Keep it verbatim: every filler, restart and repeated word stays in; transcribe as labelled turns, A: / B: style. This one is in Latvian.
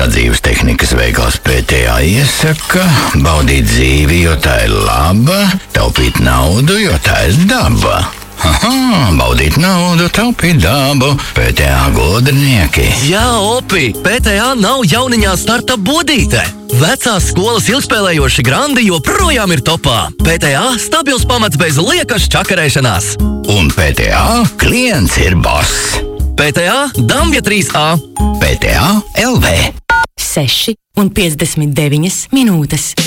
A: dzīves tehnikas veikals P T A iesaka baudīt dzīvi, jo tā ir laba, taupīt naudu, jo tā ir daba. Aha, baudīt naudu, taupīt dabu, P T A gudrinieki.
B: Jā, Opi, P T A nav jauniņā starta budīte. Vecās skolas ilgspēlējoši grandi joprojām ir topā. P T A stabils pamats bez liekas čakarēšanās.
A: Un P T A klients ir boss.
B: P T A Dambja trīs A.
A: P T A L V.
C: seši un piecdesmit deviņas minūtes.